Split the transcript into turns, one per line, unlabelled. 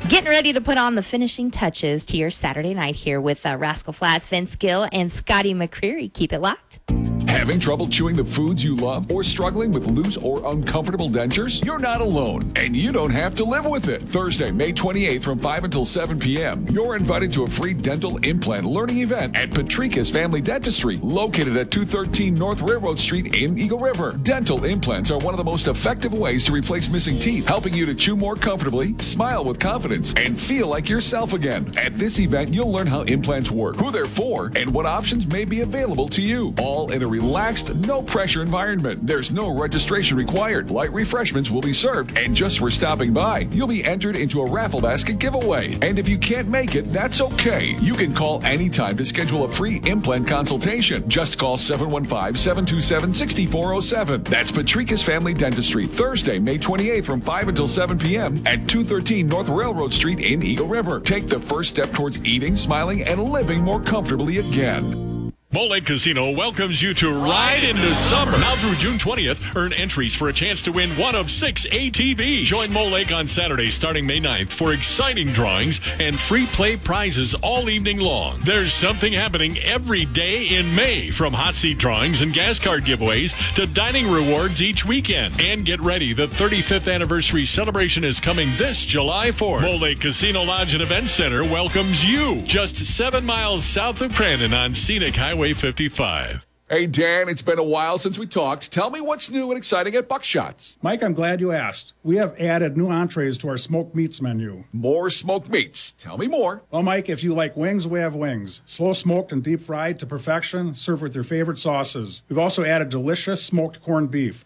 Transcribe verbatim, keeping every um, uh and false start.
Getting ready to put on the finishing touches to your Saturday night here with uh, Rascal Flatts, Vince Gill, and Scotty McCreery. Keep it locked.
Having trouble chewing the foods you love or struggling with loose or uncomfortable dentures? You're not alone, and you don't have to live with it. Thursday, May twenty-eighth from five until seven p.m., you're invited to a free dental implant learning event at Patrika's Family Dentistry, located at two thirteen North Railroad Street in Eagle River. Dental implants are one of the most effective ways to replace missing teeth, helping you to chew more comfortably, smile with confidence, and feel like yourself again. At this event, you'll learn how implants work, who they're for, and what options may be available to you, all in a relaxed, no-pressure environment. There's no registration required. Light refreshments will be served, and just for stopping by, you'll be entered into a raffle basket giveaway. And if you can't make it, that's okay. You can call anytime to schedule a free implant consultation. Just call seven one five, seven two seven, six four zero seven. That's Patrika's Family Dentistry, Thursday, May twenty-eighth from five until seven p.m. at two thirteen North Railroad Street in Eagle River. Take the first step towards eating, smiling, and living more comfortably again.
Mole Lake Casino welcomes you to Ride into Summer. Now through June twentieth, earn entries for a chance to win one of six A T Vs. Join Mole Lake on Saturday starting May ninth for exciting drawings and free play prizes all evening long. There's something happening every day in May, from hot seat drawings and gas card giveaways to dining rewards each weekend. And get ready, the thirty-fifth anniversary celebration is coming this July fourth. Mole Lake Casino Lodge and Event Center welcomes you just seven miles south of Crandon on Scenic Highway fifty-five.
Hey, Dan, it's been a while since we talked. Tell me what's new and exciting at Buckshots.
Mike, I'm glad you asked. We have added new entrees to our smoked meats menu.
More smoked meats. Tell me more.
Well, Mike, if you like wings, we have wings. Slow smoked and deep fried to perfection, served with your favorite sauces. We've also added delicious smoked corned beef.